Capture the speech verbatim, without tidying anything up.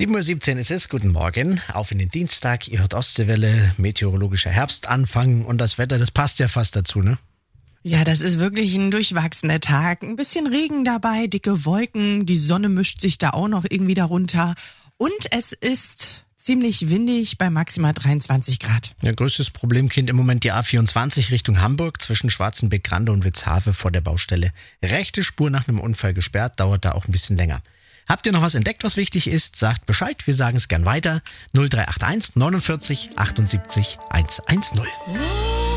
sieben Uhr siebzehn ist es, guten Morgen, auf in den Dienstag, ihr hört Ostseewelle, meteorologischer Herbstanfang und das Wetter, das passt ja fast dazu, ne? Ja, das ist wirklich ein durchwachsener Tag. Ein bisschen Regen dabei, dicke Wolken, die Sonne mischt sich da auch noch irgendwie darunter. Und es ist ziemlich windig bei maximal dreiundzwanzig Grad. Ja, größtes Problemkind im Moment die A vierundzwanzig Richtung Hamburg zwischen Schwarzenbeck-Grande und Witzhafe vor der Baustelle. Rechte Spur nach einem Unfall gesperrt, dauert da auch ein bisschen länger. Habt ihr noch was entdeckt, was wichtig ist? Sagt Bescheid, wir sagen es gern weiter. null drei acht eins neunundvierzig achtundsiebzig hundertzehn.